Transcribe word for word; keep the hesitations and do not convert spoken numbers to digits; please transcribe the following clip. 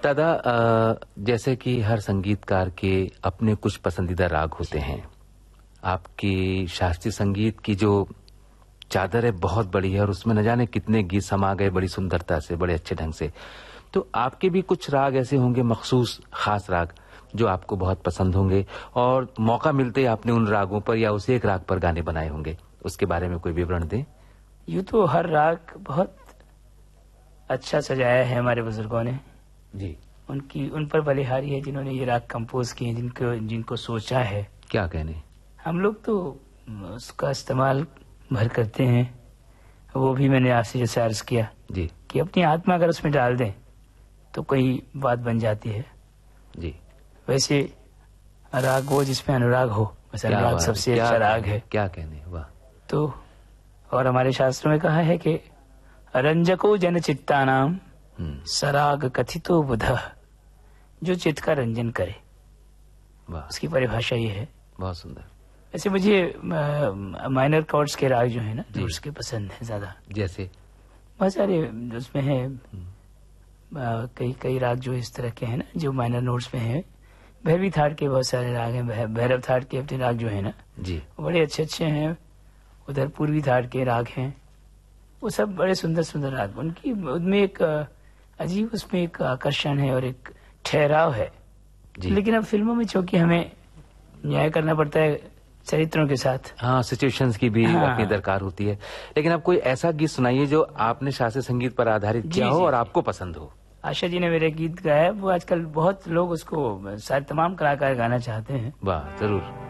दादा, जैसे कि हर संगीतकार के अपने कुछ पसंदीदा राग होते हैं। आपकी शास्त्रीय संगीत की जो चादर है बहुत बड़ी है और उसमें न जाने कितने गीत समा गए बड़ी सुंदरता से, बड़े अच्छे ढंग से। तो आपके भी कुछ राग ऐसे होंगे, मखसूस खास राग जो आपको बहुत पसंद होंगे और मौका मिलते आपने उन रागों पर या उस एक राग पर गाने बनाए होंगे, उसके बारे में कोई विवरण दें। यूँ तो हर राग बहुत अच्छा सजाया है हमारे बुजुर्गों ने जी। उनकी उन पर बलिहारी है जिन्होंने ये राग कंपोज किए, जिनको जिनको सोचा है। क्या कहने, हम लोग तो उसका इस्तेमाल भर करते हैं। वो भी मैंने आपसे जैसे अर्ज किया जी कि अपनी आत्मा अगर उसमें डाल दें तो कोई बात बन जाती है। जी। वैसे राग वो जिसमें अनुराग हो, बस अनुराग सबसे अच्छा राग है। क्या कहने, वाह। तो और हमारे शास्त्रों में कहा है कि रंजको जन चित्तानाम सराग कथितो बुधः, जो चित्त का रंजन करे, वाह, उसकी परिभाषा ये है। बहुत सुंदर। ऐसे मुझे माइनर कॉर्ड्स के राग जो है ना जो उसके पसंद है ज्यादा। जैसे बहुत सारे उसमें है, कई कई राग जो इस तरह के हैं ना जो माइनर नोट्स में है। भैरवी थाट के बहुत सारे राग हैं, भैरव थाट के अपने राग जो है ना जी बड़े अच्छे अच्छे हैं। उधर पूर्वी थाट के राग हैं, वो सब बड़े सुंदर सुंदर राग। उनकी उनमें एक अजीब उसमें एक आकर्षण है और एक ठहराव है। लेकिन अब फिल्मों में चूंकि हमें न्याय करना पड़ता है चरित्रों के साथ, हाँ, सिचुएशंस की भी हाँ। अपनी दरकार होती है। लेकिन आप कोई ऐसा गीत सुनाइए जो आपने शास्त्रीय संगीत पर आधारित किया हो और आपको पसंद हो। आशा जी ने मेरे गीत गाया, वो आजकल बहुत लोग उसको सारे तमाम कलाकार गाना चाहते हैं। वाह, जरूर।